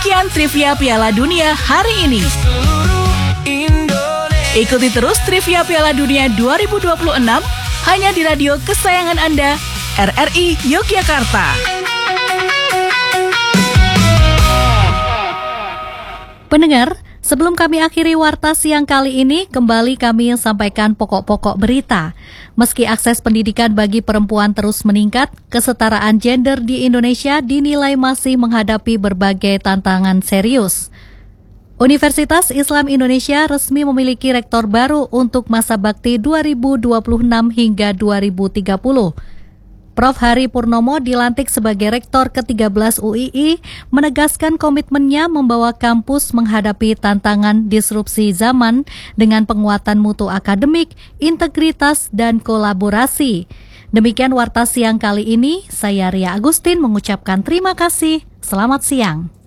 Demikian trivia Piala Dunia hari ini. Ikuti terus trivia Piala Dunia 2026 hanya di radio kesayangan Anda, RRI Yogyakarta. Pendengar, sebelum kami akhiri warta siang kali ini, kembali kami sampaikan pokok-pokok berita. Meski akses pendidikan bagi perempuan terus meningkat, kesetaraan gender di Indonesia dinilai masih menghadapi berbagai tantangan serius. Universitas Islam Indonesia resmi memiliki rektor baru untuk masa bakti 2026 hingga 2030. Prof. Hari Purnomo dilantik sebagai Rektor ke-13 UII, menegaskan komitmennya membawa kampus menghadapi tantangan disrupsi zaman dengan penguatan mutu akademik, integritas, dan kolaborasi. Demikian warta siang kali ini, saya Ria Agustin mengucapkan terima kasih. Selamat siang.